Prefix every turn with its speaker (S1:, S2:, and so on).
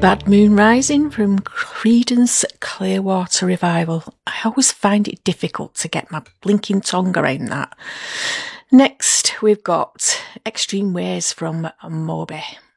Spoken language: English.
S1: Bad Moon Rising from Creedence Clearwater Revival. I always find it difficult to get my blinking tongue around that. Next, we've got Extreme Ways from Moby.